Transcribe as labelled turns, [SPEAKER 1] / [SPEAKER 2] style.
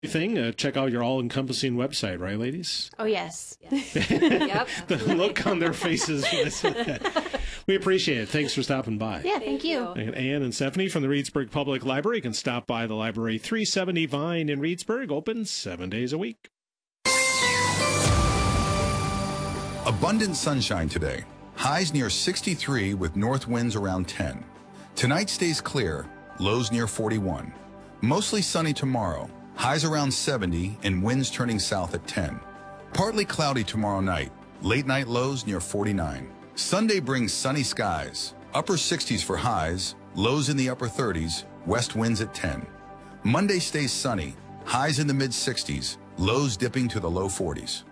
[SPEAKER 1] thing, check out your all-encompassing website, right, ladies?
[SPEAKER 2] Oh, yes.
[SPEAKER 3] Yep.
[SPEAKER 1] The look on their faces when I said that. We appreciate it. Thanks for stopping by.
[SPEAKER 2] Yeah, thank you.
[SPEAKER 1] And Ann and Stephanie from the Reedsburg Public Library can stop by the library, 370 Vine in Reedsburg, open 7 days a week.
[SPEAKER 4] Abundant sunshine today. Highs near 63 with north winds around 10. Tonight stays clear, lows near 41. Mostly sunny tomorrow. Highs around 70 and winds turning south at 10. Partly cloudy tomorrow night. Late night lows near 49. Sunday brings sunny skies. Upper 60s for highs, lows in the upper 30s, west winds at 10. Monday stays sunny. Highs in the mid 60s, lows dipping to the low 40s.